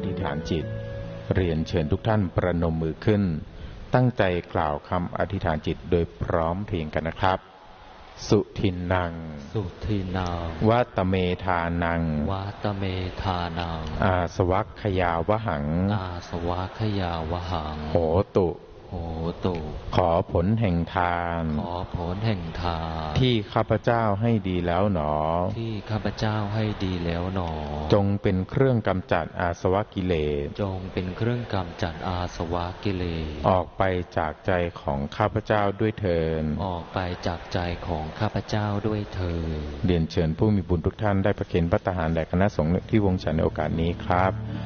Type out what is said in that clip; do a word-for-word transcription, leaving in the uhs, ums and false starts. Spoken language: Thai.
ธิษฐานจิตเรียนเชิญทุกท่านประนมมือขึ้นตั้งใจกล่าวคำอธิษฐานจิตโดยพร้อมเพรียงกันนะครับสุทินนังสุทินังวัตเมธานังวัตเมธานังอาสวัคคยาวหังอาสวัคคยาวหังโหตุโหตุขอผลแห่งทานขอผลแห่งทานที่ข้าพเจ้าให้ดีแล้วหนอที่ข้าพเจ้าให้ดีแล้วหนอจงเป็นเครื่องกำจัดอาสวะกิเลสจงเป็นเครื่องกำจัดอาสวะกิเลสออกไปจากใจของข้าพเจ้าด้วยเถิดออกไปจากใจของข้าพเจ้าด้วยเถิดเรียนเชิญผู้มีบุญทุกท่านได้ประเคนพระทหารแด่คณะสงฆ์ที่วงฉันในโอกาสนี้ครับ